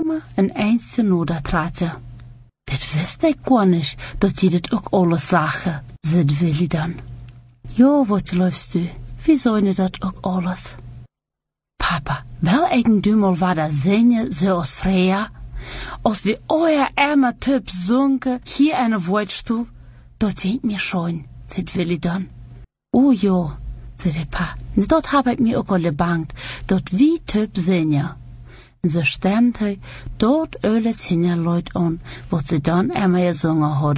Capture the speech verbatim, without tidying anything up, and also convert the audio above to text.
samen en eens te nodig traten. Dat wist ik gar nicht, dat die dat ook alles zagen, zei Willy dan. Jo, wat läufst du? Wie soll dat ook alles? Papa, wel eigen dummel war da Sinne so aus Freya? Als wir euer armer Typ sunken, hier eine Waldstub, dort sieht mir schon, sagt Willy dann. Oh jo, sagt der Pa, dort hab ich mir auch alle bangt, dort wie Typ Sinne. Und so stemmt er dort alles hinter Leute an, was sie dann einmal gesungen hat.